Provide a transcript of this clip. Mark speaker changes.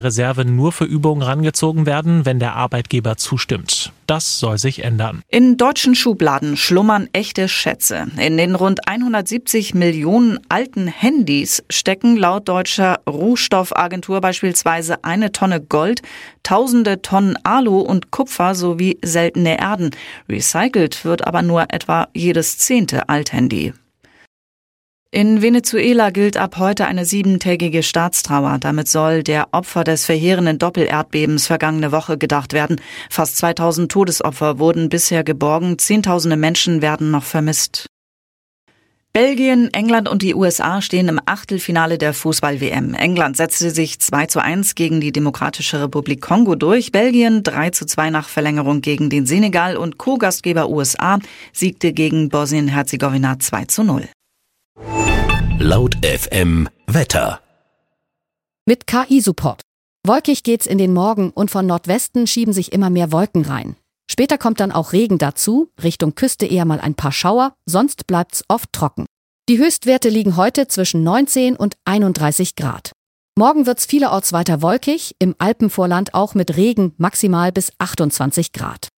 Speaker 1: Reserve nur für Übungen rangezogen werden, wenn der Arbeitgeber zustimmt. Das soll sich ändern.
Speaker 2: In deutschen Schubladen schlummern echte Schätze. In den rund 170 Millionen alten Handys stecken laut deutscher Rohstoffagentur beispielsweise 1 Tonne Gold, tausende Tonnen Alu und Kupfer sowie seltene Erden. Recycelt wird aber nur etwa jedes 10. Althandy. In Venezuela gilt ab heute eine 7-tägige Staatstrauer. Damit soll der Opfer des verheerenden Doppelerdbebens vergangene Woche gedacht werden. Fast 2000 Todesopfer wurden bisher geborgen. Zehntausende Menschen werden noch vermisst. Belgien, England und die USA stehen im Achtelfinale der Fußball-WM. England setzte sich 2:1 gegen die Demokratische Republik Kongo durch. Belgien 3:2 nach Verlängerung gegen den Senegal und Co-Gastgeber USA siegte gegen Bosnien-Herzegowina 2:0.
Speaker 3: Laut FM Wetter.
Speaker 4: Mit KI-Support. Wolkig geht's in den Morgen und von Nordwesten schieben sich immer mehr Wolken rein. Später kommt dann auch Regen dazu, Richtung Küste eher mal ein paar Schauer, sonst bleibt's oft trocken. Die Höchstwerte liegen heute zwischen 19 und 31 Grad. Morgen wird's vielerorts weiter wolkig, im Alpenvorland auch mit Regen maximal bis 28 Grad.